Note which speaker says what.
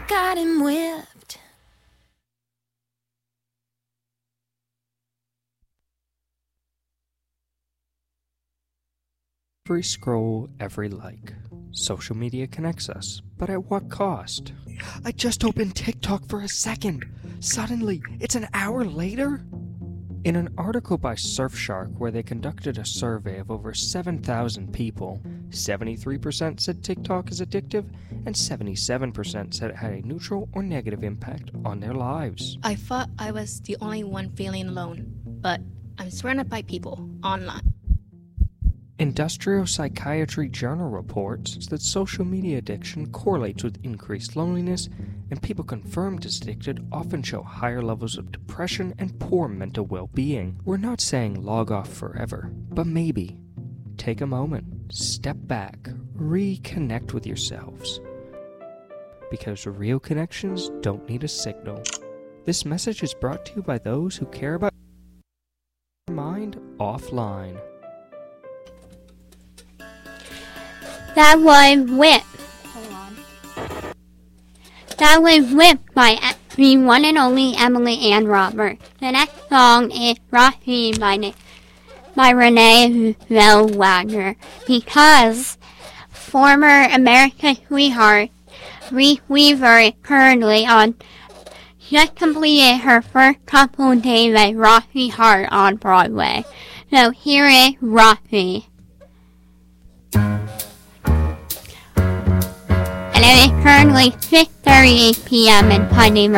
Speaker 1: got him whipped.
Speaker 2: Every scroll, every like. Social media connects us, but at what cost? I just opened TikTok for a second. Suddenly, it's an hour later? In an article by Surfshark where they conducted a survey of over 7,000 people, 73% said TikTok is addictive, and 77% said it had a neutral or negative impact on their lives.
Speaker 3: I thought I was the only one feeling alone, but I'm surrounded by people online.
Speaker 2: Industrial Psychiatry Journal reports that social media addiction correlates with increased loneliness, and people confirmed as addicted often show higher levels of depression and poor mental well-being. We're not saying log off forever, but maybe take a moment, step back, reconnect with yourselves. Because real connections don't need a signal. This message is brought to you by those who care about your mind offline.
Speaker 4: That was Whip. Hold on. That was Whip by the one and only Emily and Robert. The next song is Rocky by Renee Zellweger. Because former American sweetheart Reese Weaver is currently just completed her first couple days at Rocky Heart on Broadway. So here is Rocky. And it is currently 6:38 p.m. in Putney,